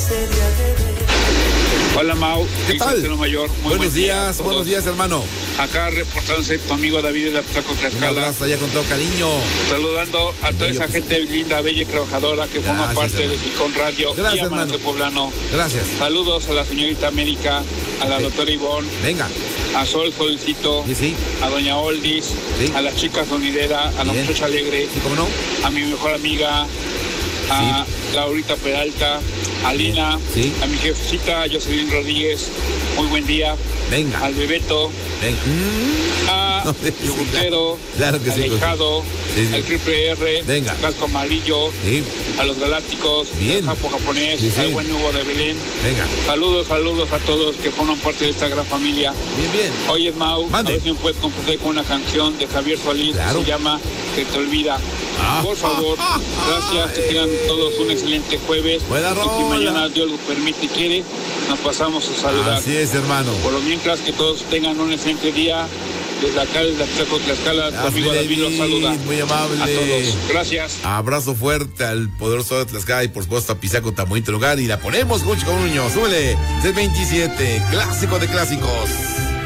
Hola Mau, ¿qué tal? Mayor. Buenos días, hermano. Acá reportándose tu amigo David de Atlaco Tlaxcala. Un abrazo allá con todo cariño. Saludando a toda esa gente linda, bella y trabajadora que forma parte de Picón Radio. Gracias, y Amanece Poblano. Gracias. Saludos a la señorita América, a la doctora Ivonne. Venga. A Sol Solcito. Sí. A doña Oldis. Sí. A la chica sonidera, a la muchacha alegre. Sí, ¿cómo no? A mi mejor amiga. A Laurita Peralta, a Lina, a mi jefecita Jocelyn Rodríguez, muy buen día. Venga. Al Bebeto, a Yogurtero, claro que al Dejado, al Triple R, venga. Casco Amarillo, a los Galácticos, al Japo Japonés, al buen Hugo de Belén. Venga. Saludos a todos que forman parte de esta gran familia. Bien. Oye, Mau, mande. A ver si me puedes complacer con una canción de Javier Solís que se llama Se te olvida. Por favor, gracias, que tengan todos un excelente jueves. Buena rola. Y si mañana Dios lo permite y quiere, nos pasamos a saludar. Así es, hermano. Por lo mientras, que todos tengan un excelente día. Desde acá, desde Atlaco Tlaxcala, tu amigo David los saluda. Muy amable. A todos. Gracias. Abrazo fuerte al poderoso de Tlaxcala y por supuesto a Pisaco, tan bonito lugar. Y la ponemos con Chico Nuño. Súbele. C27, clásico de clásicos.